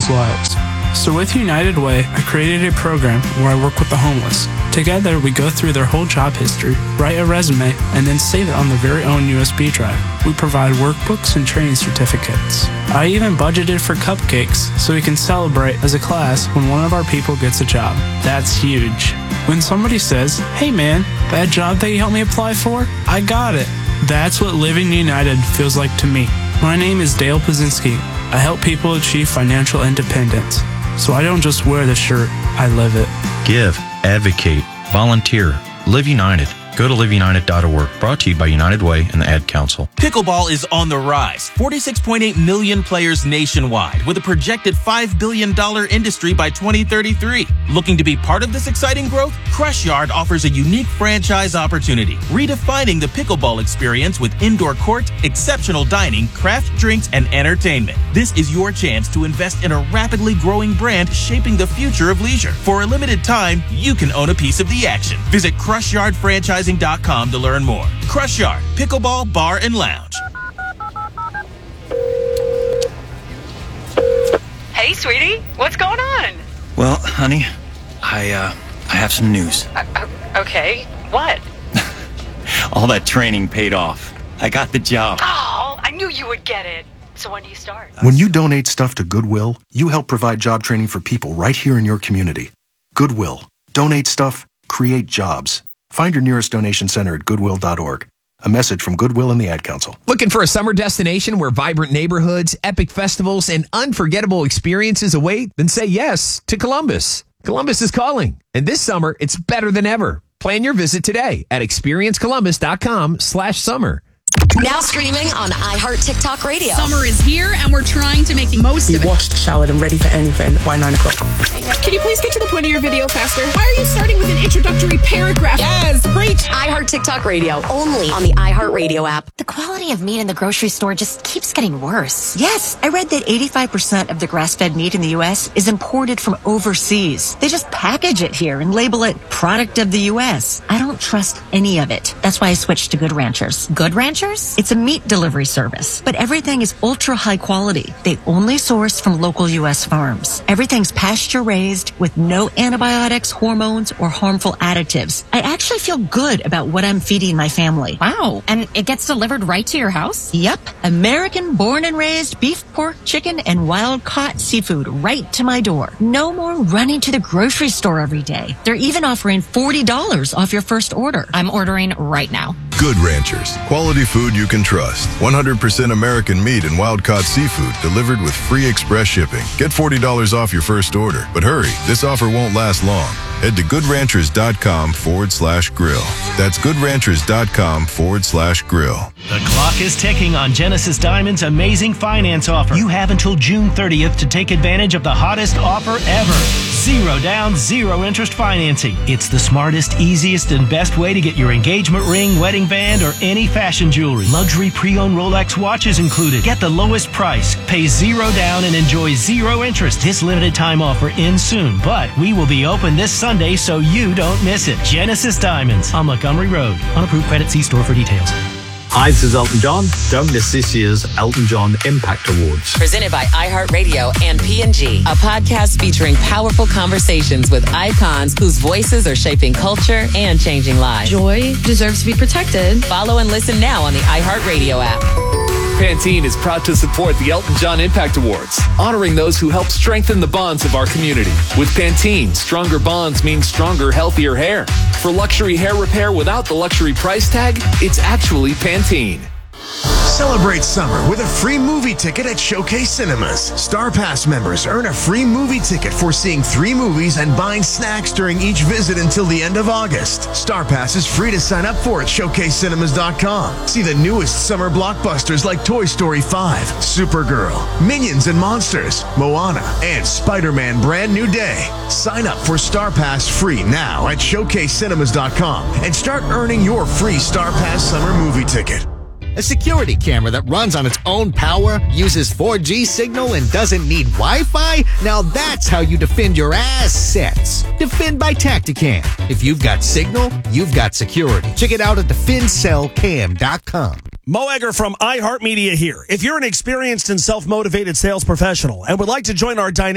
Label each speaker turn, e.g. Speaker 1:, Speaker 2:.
Speaker 1: people's lives. So with United Way, I created a program where I work with the homeless. Together, we go through their whole job history, write a resume, and then save it on their very own USB drive. We provide workbooks and training certificates. I even budgeted for cupcakes so we can celebrate as a class when one of our people gets a job. That's huge. When somebody says, "Hey man, that job that you helped me apply for, I got it." That's what Living United feels like to me. My name is Dale Pazinski. I help people achieve financial independence. So I don't just wear the shirt, I live it.
Speaker 2: Give, advocate, volunteer, Live United. Go to liveunited.org. Brought to you by United Way and the Ad Council.
Speaker 3: Pickleball is on the rise. 46.8 million players nationwide with a projected $5 billion industry by 2033. Looking to be part of this exciting growth? Crush Yard offers a unique franchise opportunity, redefining the pickleball experience with indoor court, exceptional dining, craft drinks, and entertainment. This is your chance to invest in a rapidly growing brand shaping the future of leisure. For a limited time, you can own a piece of the action. Visit CrushYardFranchising.com to learn more. Crush Yard, Pickleball Bar and Lounge.
Speaker 4: Hey, sweetie, what's going on?
Speaker 5: Well, honey, I have some news.
Speaker 4: Okay, what?
Speaker 5: All that training paid off. I got the job.
Speaker 4: Oh, I knew you would get it. So when do you start?
Speaker 6: When you donate stuff to Goodwill, you help provide job training for people right here in your community. Goodwill. Donate stuff, create jobs. Find your nearest donation center at goodwill.org. A message from Goodwill and the Ad Council.
Speaker 7: Looking for a summer destination where vibrant neighborhoods, epic festivals, and unforgettable experiences await? Then say yes to Columbus. Columbus is calling. And this summer, it's better than ever. Plan your visit today at experiencecolumbus.com/summer.
Speaker 8: Now streaming on iHeart TikTok Radio.
Speaker 9: Summer is here, and we're trying to make the most of it.
Speaker 10: Washed, showered, and ready for anything by 9 o'clock.
Speaker 9: Can you please get to the point of your video faster? Why are you starting with an introductory paragraph? Yes, preach!
Speaker 8: iHeart TikTok Radio, only on the iHeart Radio app. The quality of meat in the grocery store just keeps getting worse.
Speaker 11: Yes, I read that 85% of the grass-fed meat in the U.S. is imported from overseas. They just package it here and label it product of the U.S. I don't trust any of it. That's why I switched to Good Ranchers.
Speaker 8: Good Ranchers?
Speaker 11: It's a meat delivery service, but everything is ultra high quality. They only source from local U.S. farms. Everything's pasture raised with no antibiotics, hormones, or harmful additives. I actually feel good about what I'm feeding my family.
Speaker 8: Wow. And it gets delivered right to your house?
Speaker 11: Yep. American born and raised beef, pork, chicken, and wild caught seafood right to my door. No more running to the grocery store every day. They're even offering $40 off your first order.
Speaker 8: I'm ordering right now.
Speaker 12: Good Ranchers. Quality food you can trust. 100% American meat and wild-caught seafood delivered with free express shipping. Get $40 off your first order. But hurry, this offer won't last long. Head to goodranchers.com/grill. That's goodranchers.com/grill.
Speaker 13: The clock is ticking on Genesis Diamond's amazing finance offer. You have until June 30th to take advantage of the hottest offer ever. 0 down, 0 interest financing. It's the smartest, easiest, and best way to get your engagement ring, wedding band, or any fashion jewelry. Luxury pre-owned Rolex watches included. Get the lowest price, pay 0 down, and enjoy 0 interest. This limited time offer ends soon, but we will be open this Sunday so you don't miss it. Genesis Diamonds on Montgomery Road. On approved credit, see store for details.
Speaker 14: Hi, this is Elton John. Don't miss this year's Elton John Impact Awards.
Speaker 15: Presented by iHeartRadio and P&G, a podcast featuring powerful conversations with icons whose voices are shaping culture and changing lives.
Speaker 9: Joy deserves to be protected.
Speaker 15: Follow and listen now on the iHeartRadio app.
Speaker 16: Pantene is proud to support the Elton John Impact Awards, honoring those who help strengthen the bonds of our community. With Pantene, stronger bonds mean stronger, healthier hair. For luxury hair repair without the luxury price tag, it's actually Pantene.
Speaker 17: Celebrate summer with a free movie ticket at Showcase Cinemas. Star Pass members earn a free movie ticket for seeing 3 movies and buying snacks during each visit until the end of August. Star Pass is free to sign up for at showcasecinemas.com. See the newest summer blockbusters like Toy Story 5, Supergirl, Minions and Monsters, Moana, and Spider-Man Brand New Day. Sign up for Star Pass free now at showcasecinemas.com and start earning your free Star Pass summer movie ticket.
Speaker 18: A security camera that runs on its own power, uses 4G signal, and doesn't need Wi-Fi? Now that's how you defend your assets. Defend by Tacticam. If you've got signal, you've got security. Check it out at defendcellcam.com.
Speaker 19: Mo Egger from iHeartMedia here. If you're an experienced and self-motivated sales professional and would like to join our dynamic